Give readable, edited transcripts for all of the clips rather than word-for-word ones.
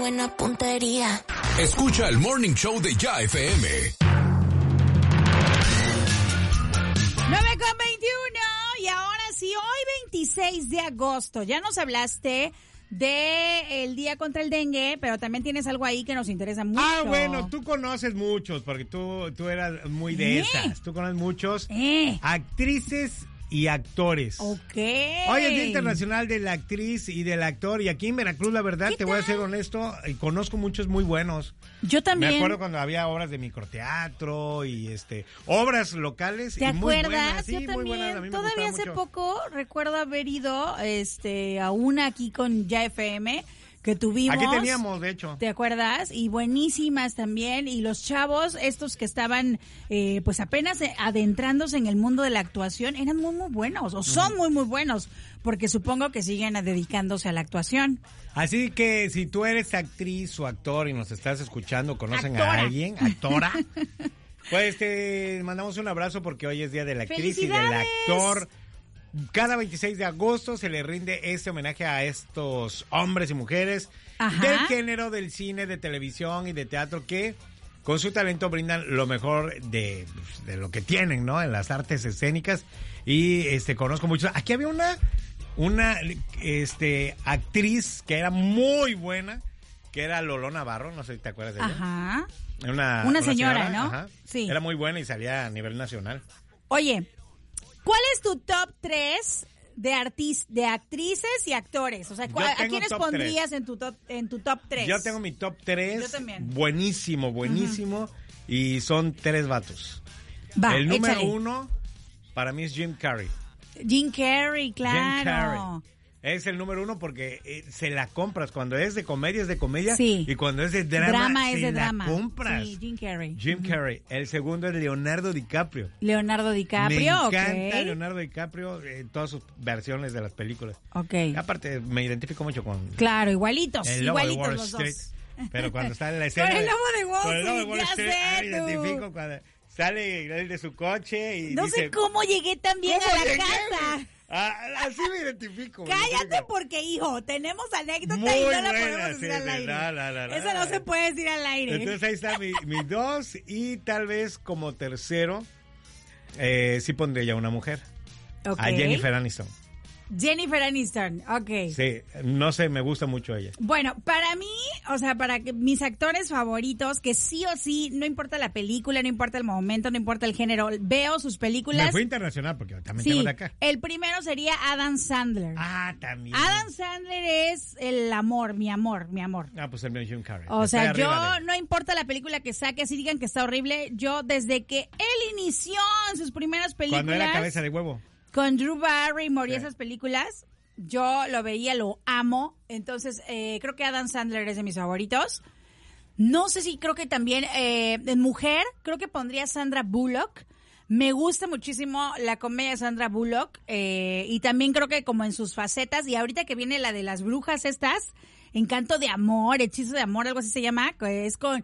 buena puntería. Escucha el Morning Show de Ya FM. 9:21 y ahora sí, hoy 26 de agosto, ya nos hablaste de el día contra el dengue, pero también tienes algo ahí que nos interesa mucho. Ah, bueno, tú conoces muchos, porque tú eras muy de esas. Tú conoces muchos actrices y actores. Ok. Hoy es Día Internacional de la Actriz y del Actor, y aquí en Veracruz, la verdad, te voy a ser honesto, conozco muchos muy buenos. Yo también. Me acuerdo cuando había obras de microteatro y obras locales. ¿Te y muy acuerdas? buenas, sí, Yo muy también. buenas, a mí me Todavía hace mucho. poco recuerdo haber ido a una aquí con Ya FM que tuvimos. Aquí teníamos, de hecho. ¿Te acuerdas? Y buenísimas también. Y los chavos, estos que estaban pues apenas adentrándose en el mundo de la actuación, eran muy, muy buenos. O son muy, muy buenos. Porque supongo que siguen dedicándose a la actuación. Así que si tú eres actriz o actor y nos estás escuchando, conocen Actora. a alguien, actora, pues te mandamos un abrazo porque hoy es Día de la Actriz y del Actor. Cada 26 de agosto se le rinde este homenaje a estos hombres y mujeres del género del cine, de televisión y de teatro que con su talento brindan lo mejor de lo que tienen, ¿no? En las artes escénicas. Y conozco muchos. Aquí había una actriz que era muy buena, que era Lolo Navarro, no sé si te acuerdas de ella. Ajá. Una señora, ¿no? Ajá. Sí. Era muy buena y salía a nivel nacional. Oye, ¿cuál es tu top 3 de actrices y actores? O sea, ¿a quiénes pondrías en tu top 3? Yo tengo mi top 3. Yo también. Buenísimo. Y son 3 vatos. Va, el número échale. 1 para mí es Jim Carrey. Jim Carrey, claro. Jim Carrey. Es el número 1 porque se la compras. Cuando es de comedia, es de comedia. Sí. Y cuando es de drama, es de drama. Compras. Sí, Jim Carrey. Jim Carrey. El segundo es Leonardo DiCaprio. Leonardo DiCaprio, Me encanta Leonardo DiCaprio en todas sus versiones de las películas. Ok. Aparte, me identifico mucho con... Claro, igualitos. El lobo igualitos de Wall los Street. dos. Pero cuando está en la escena... Con el lobo de Wall con el lobo de Street, Wall ya Street, sé, me identifico cuando sale él de su coche y no dice... sé cómo llegué también ¿Cómo a la llegué? casa. Así me identifico. Cállate porque, hijo, tenemos anécdota Muy y no la buena, podemos sí, decir al aire. no. Eso no se puede decir al aire. Entonces ahí está mi 2 y tal vez como tercero sí pondría ya una mujer. Ok. A Jennifer Aniston. Jennifer Aniston, ok. Sí, no sé, me gusta mucho ella. Bueno, para mí, o sea, mis actores favoritos, que sí o sí, no importa la película, no importa el momento, no importa el género, veo sus películas. Me fui internacional porque también Sí, tengo de acá. el primero sería Adam Sandler. Ah, también. Adam Sandler es el amor, mi amor. Ah, pues el mío es Jim Carrey. O sea, Estoy arriba de él. no importa la película que saque, así digan que está horrible, yo desde que él inició en sus primeras películas. Cuando era cabeza de huevo. Con Drew Barrymore y Sí. esas películas, yo lo veía, lo amo. Entonces, creo que Adam Sandler es de mis favoritos. No sé si creo que también en mujer, creo que pondría Sandra Bullock. Me gusta muchísimo la comedia de Sandra Bullock. Y también creo que como en sus facetas, y ahorita que viene la de las brujas estas, Encanto de Amor, Hechizo de Amor, algo así se llama, que es con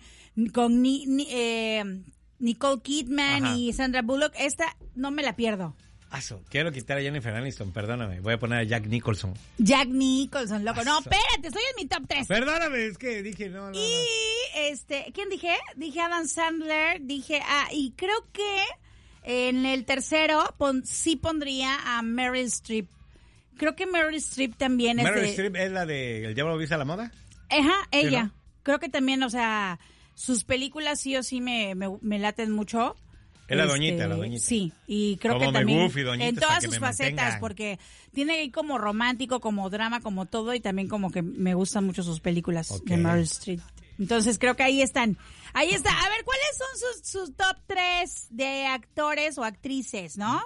Nicole Kidman. Ajá. Y Sandra Bullock. Esta no me la pierdo. Quiero quitar a Jennifer Aniston, perdóname. Voy a poner a Jack Nicholson. Jack Nicholson, loco. No, espérate, estoy en mi top 3. Perdóname, es que dije no. Y ¿quién dije? Dije Adam Sandler, y creo que en el tercero sí pondría a Meryl Streep. Creo que Meryl Streep también es Meryl Streep es la de El Diablo Viste a la Moda. Ajá, ella. ¿no? Creo que también, o sea, sus películas sí o sí me laten mucho. Es la doñita. Sí, y creo Como que me también Goofy, doñita, en para todas que sus me facetas, mantengan. porque tiene ahí como romántico, como drama, como todo, y también como que me gustan mucho sus películas Ok. de Meryl Streep. Entonces creo que ahí están. Ahí está. A ver, ¿cuáles son sus top 3 de actores o actrices, no?